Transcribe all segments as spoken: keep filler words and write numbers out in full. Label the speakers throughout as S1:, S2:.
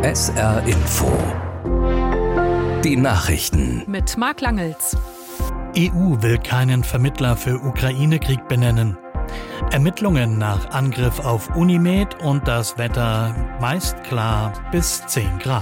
S1: S R Info. Die Nachrichten.
S2: Mit Marc Langels.
S3: E U will keinen Vermittler für Ukraine-Krieg benennen. Ermittlungen nach Angriff auf Unimed und das Wetter meist klar bis zehn Grad.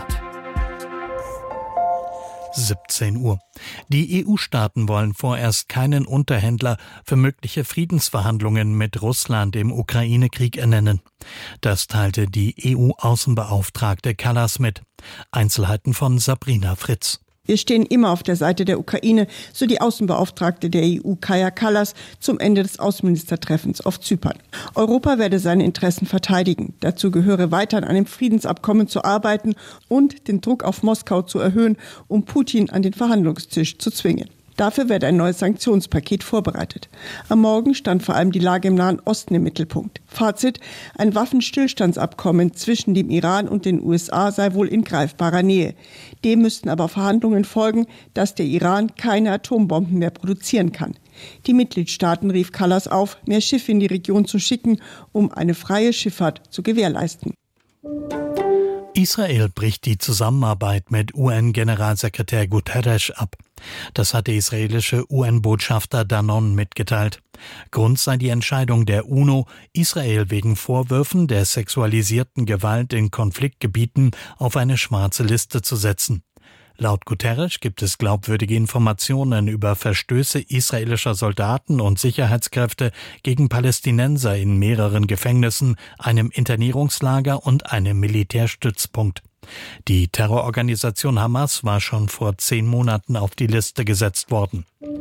S3: siebzehn Uhr. Die E U-Staaten wollen vorerst keinen Unterhändler für mögliche Friedensverhandlungen mit Russland im Ukraine-Krieg ernennen. Das teilte die E U-Außenbeauftragte Kallas mit. Einzelheiten von Sabrina Fritz.
S4: Wir stehen immer auf der Seite der Ukraine, so die Außenbeauftragte der E U Kaja Kallas zum Ende des Außenministertreffens auf Zypern. Europa werde seine Interessen verteidigen. Dazu gehöre weiter an einem Friedensabkommen zu arbeiten und den Druck auf Moskau zu erhöhen, um Putin an den Verhandlungstisch zu zwingen. Dafür werde ein neues Sanktionspaket vorbereitet. Am Morgen stand vor allem die Lage im Nahen Osten im Mittelpunkt. Fazit: Ein Waffenstillstandsabkommen zwischen dem Iran und den U S A sei wohl in greifbarer Nähe. Dem müssten aber Verhandlungen folgen, dass der Iran keine Atombomben mehr produzieren kann. Die Mitgliedstaaten rief Kallas auf, mehr Schiffe in die Region zu schicken, um eine freie Schifffahrt zu gewährleisten.
S3: Israel bricht die Zusammenarbeit mit U N-Generalsekretär Guterres ab. Das hat der israelische U N-Botschafter Danon mitgeteilt. Grund sei die Entscheidung der UNO, Israel wegen Vorwürfen der sexualisierten Gewalt in Konfliktgebieten auf eine schwarze Liste zu setzen. Laut Guterres gibt es glaubwürdige Informationen über Verstöße israelischer Soldaten und Sicherheitskräfte gegen Palästinenser in mehreren Gefängnissen, einem Internierungslager und einem Militärstützpunkt. Die Terrororganisation Hamas war schon vor zehn Monaten auf die Liste gesetzt worden.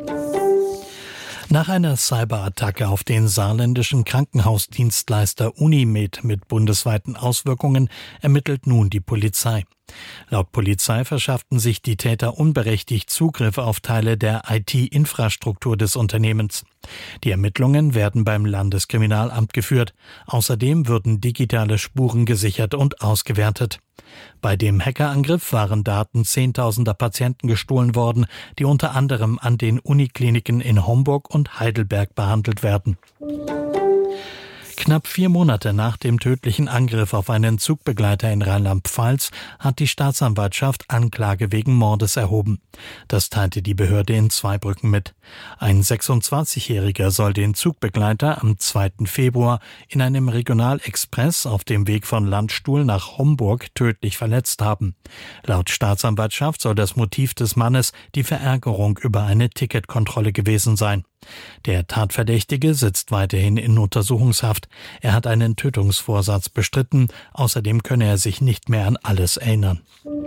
S3: Nach einer Cyberattacke auf den saarländischen Krankenhausdienstleister Unimed mit bundesweiten Auswirkungen ermittelt nun die Polizei. Laut Polizei verschafften sich die Täter unberechtigt Zugriff auf Teile der I T-Infrastruktur des Unternehmens. Die Ermittlungen werden beim Landeskriminalamt geführt. Außerdem würden digitale Spuren gesichert und ausgewertet. Bei dem Hackerangriff waren Daten zehntausender Patienten gestohlen worden, die unter anderem an den Unikliniken in Homburg und Heidelberg behandelt werden. Knapp vier Monate nach dem tödlichen Angriff auf einen Zugbegleiter in Rheinland-Pfalz hat die Staatsanwaltschaft Anklage wegen Mordes erhoben. Das teilte die Behörde in Zweibrücken mit. Ein sechsundzwanzigjähriger soll den Zugbegleiter am zweiten Februar in einem Regionalexpress auf dem Weg von Landstuhl nach Homburg tödlich verletzt haben. Laut Staatsanwaltschaft soll das Motiv des Mannes die Verärgerung über eine Ticketkontrolle gewesen sein. Der Tatverdächtige sitzt weiterhin in Untersuchungshaft. Er hat einen Tötungsvorsatz bestritten. Außerdem könne er sich nicht mehr an alles erinnern.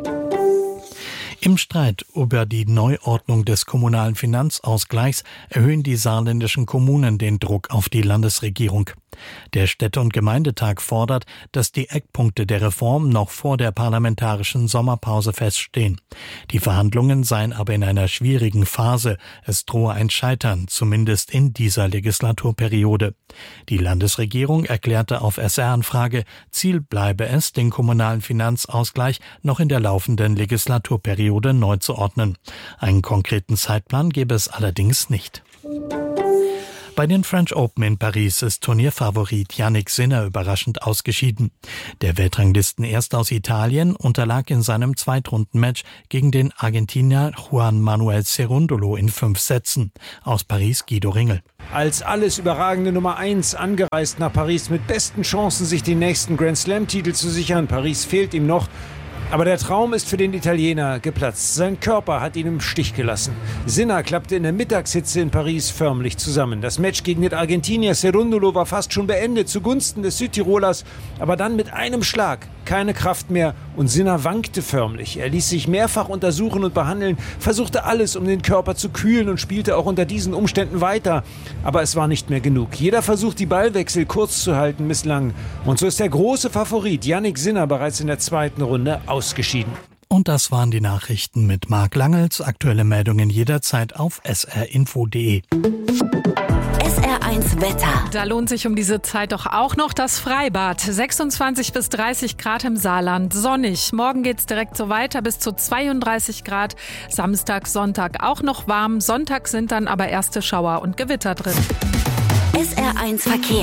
S3: Im Streit über die Neuordnung des kommunalen Finanzausgleichs erhöhen die saarländischen Kommunen den Druck auf die Landesregierung. Der Städte- und Gemeindetag fordert, dass die Eckpunkte der Reform noch vor der parlamentarischen Sommerpause feststehen. Die Verhandlungen seien aber in einer schwierigen Phase. Es drohe ein Scheitern, zumindest in dieser Legislaturperiode. Die Landesregierung erklärte auf S R-Anfrage, Ziel bleibe es, den kommunalen Finanzausgleich noch in der laufenden Legislaturperiode neu zu ordnen. Einen konkreten Zeitplan gebe es allerdings nicht. Bei den French Open in Paris ist Turnierfavorit Jannik Sinner überraschend ausgeschieden. Der Weltranglistenerste aus Italien unterlag in seinem Zweitrundenmatch gegen den Argentinier Juan Manuel Cerundolo in fünf Sätzen. Aus Paris Guido Ringel.
S5: Als alles überragende Nummer eins angereist nach Paris mit besten Chancen, sich den nächsten Grand-Slam-Titel zu sichern. Paris fehlt ihm noch. Aber der Traum ist für den Italiener geplatzt. Sein Körper hat ihn im Stich gelassen. Sinner klappte in der Mittagshitze in Paris förmlich zusammen. Das Match gegen den Argentinier Cerundolo war fast schon beendet zugunsten des Südtirolers. Aber dann mit einem Schlag keine Kraft mehr und Sinner wankte förmlich. Er ließ sich mehrfach untersuchen und behandeln, versuchte alles, um den Körper zu kühlen und spielte auch unter diesen Umständen weiter. Aber es war nicht mehr genug. Jeder Versuch, die Ballwechsel kurz zu halten, misslang. Und so ist der große Favorit Jannik Sinner bereits in der zweiten Runde ausgeschieden.
S3: Und das waren die Nachrichten mit Marc Langels. Aktuelle Meldungen jederzeit auf s r info punkt de.
S2: S R eins Wetter. Da lohnt sich um diese Zeit doch auch noch das Freibad. sechsundzwanzig bis dreißig Grad im Saarland. Sonnig. Morgen geht's direkt so weiter bis zu zweiunddreißig Grad. Samstag, Sonntag auch noch warm. Sonntag sind dann aber erste Schauer und Gewitter drin.
S6: S R eins Verkehr.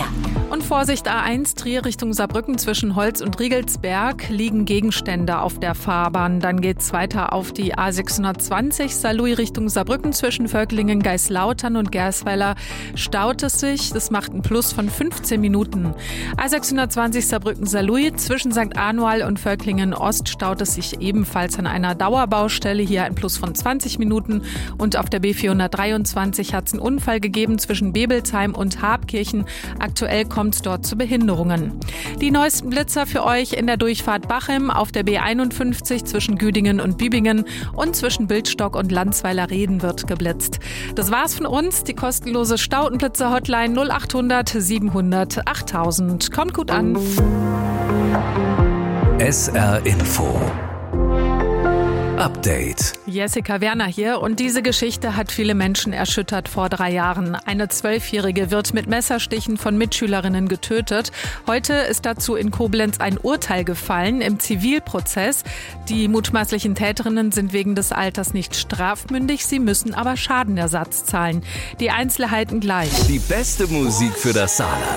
S2: Und Vorsicht A eins, Trier Richtung Saarbrücken zwischen Holz und Riegelsberg liegen Gegenstände auf der Fahrbahn. Dann geht's weiter auf die A sechshundertzwanzig, Saarlouis Richtung Saarbrücken zwischen Völklingen, Geislautern und Gersweiler staut es sich. Das macht einen Plus von fünfzehn Minuten. A sechshundertzwanzig Saarbrücken-Saarlouis zwischen Sankt Anual und Völklingen Ost staut es sich ebenfalls an einer Dauerbaustelle. Hier ein Plus von zwanzig Minuten. Und auf der B vierhundertdreiundzwanzig hat es einen Unfall gegeben zwischen Bebelsheim und Habkirchen. Aktuell kommt es dort zu Behinderungen. Die neuesten Blitzer für euch in der Durchfahrt Bachem auf der B einundfünfzig zwischen Güdingen und Bübingen und zwischen Bildstock und Landsweiler-Reden wird geblitzt. Das war's von uns. Die kostenlose Stautenblitzer-Hotline null achthundert siebenhundert achttausend. Kommt gut an.
S1: S R Info Update.
S2: Jessica Werner hier und diese Geschichte hat viele Menschen erschüttert vor drei Jahren. Eine Zwölfjährige wird mit Messerstichen von Mitschülerinnen getötet. Heute ist dazu in Koblenz ein Urteil gefallen im Zivilprozess. Die mutmaßlichen Täterinnen sind wegen des Alters nicht strafmündig, sie müssen aber Schadenersatz zahlen. Die Einzelheiten gleich.
S1: Die beste Musik für das Saarland.